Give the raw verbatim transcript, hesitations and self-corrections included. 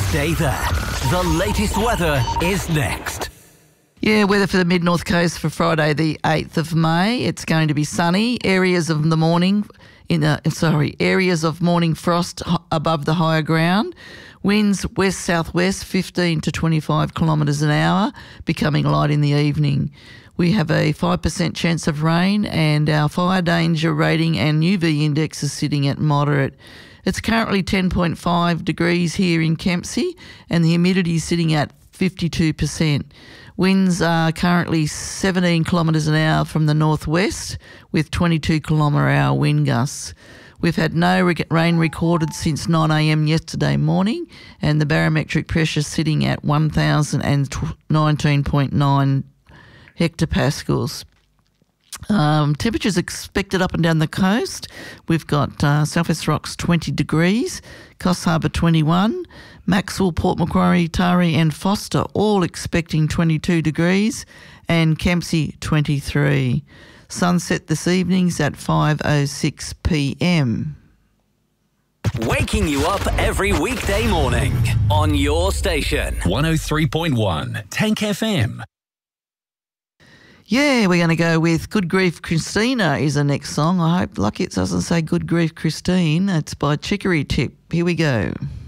Stay there. The latest weather is next. Yeah, weather for the mid-north coast for Friday the eighth of May. It's going to be sunny. Areas of the morning, in the, sorry, areas of morning frost above the higher ground. Winds west-southwest, fifteen to twenty-five kilometres an hour, becoming light in the evening. We have a five percent chance of rain, and our fire danger rating and U V index is sitting at moderate. It's currently ten point five degrees here in Kempsey, and the humidity is sitting at fifty-two percent. Winds are currently seventeen kilometres an hour from the northwest, with twenty-two kilometre hour wind gusts. We've had no re- rain recorded since nine a m yesterday morning, and the barometric pressure sitting at one thousand nineteen point nine hectopascals. Um, temperatures expected up and down the coast. We've got uh, Southwest Rocks twenty degrees, Coffs Harbour twenty-one, Maxwell, Port Macquarie, Tari and Foster all expecting twenty-two degrees, and Kempsey twenty-three. Sunset this evening's at five oh six p m. Waking you up every weekday morning on your station. one oh three point one Tank F M. Yeah, we're going to go with Good Grief Christina is the next song. I hope lucky it doesn't say Good Grief Christine. It's by Chicory Tip. Here we go.